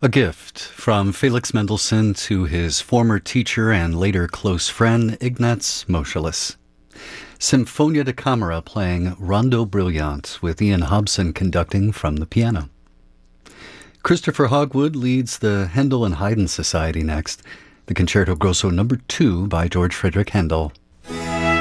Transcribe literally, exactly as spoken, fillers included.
A gift from Felix Mendelssohn to his former teacher and later close friend, Ignaz Moscheles. Sinfonia da Camera playing Rondo Brilliant with Ian Hobson conducting from the piano. Christopher Hogwood leads the Handel and Haydn Society next, the Concerto Grosso number two by George Frederick Handel.